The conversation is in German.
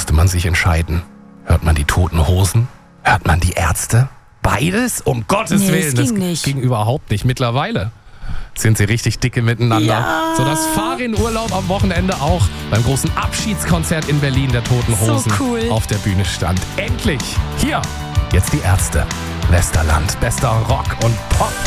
musste man sich entscheiden. Hört man die Toten Hosen? Hört man die Ärzte? Beides? Um Gottes Willen. Das ging nicht. Ging überhaupt nicht. Mittlerweile sind sie richtig dicke miteinander. Ja. So das Farin-Urlaub am Wochenende auch beim großen Abschiedskonzert in Berlin der Toten Hosen So cool. auf der Bühne stand. Endlich! Hier, jetzt die Ärzte. Westerland, bester Rock und Pop.